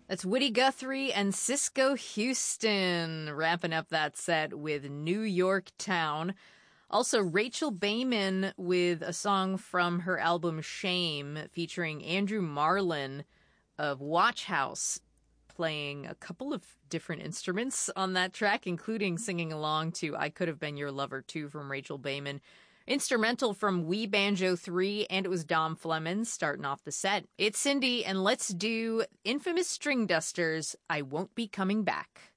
That's Woody Guthrie and Cisco Houston wrapping up that set with New York Town. Also, Rachel Bayman with a song from her album Shame featuring Andrew Marlin of Watch House playing a couple of different instruments on that track, including singing along to I Could Have Been Your Lover Too from Rachel Bayman. Instrumental from Wee Banjo 3, and it was Dom Flemons starting off the set. It's Cindy, and let's do Infamous String Dusters, I Won't Be Coming Back.